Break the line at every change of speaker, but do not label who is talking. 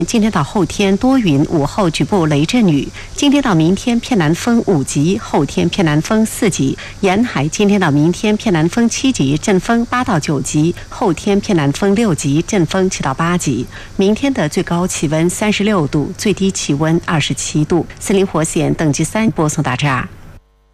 今天到后天多云，午后局部雷阵雨。今天到明天偏南风5级，后天偏南风4级。沿海今天到明天偏南风7级，阵风8到9级；后天偏南风6级，阵风7到8级。明天的最高气温36度，最低气温27度。森林火险等级3播送到这儿。